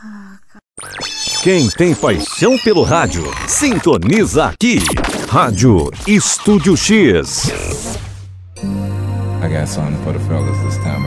Quem tem paixão pelo rádio, sintoniza aqui. Rádio Estúdio X. I got something for the fellas this time.